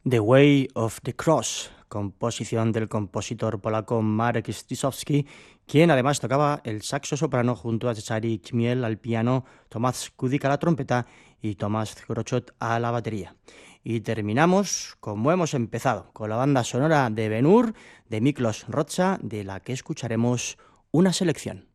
The Way of the Cross, composición del compositor polaco Marek Stysowski, quien además tocaba el saxo soprano junto a Cezary Chmiel al piano, Tomasz Kudik a la trompeta y Tomasz Grochot a la batería. Y terminamos como hemos empezado, con la banda sonora de Ben-Hur, de Miklos Rozsa, de la que escucharemos una selección.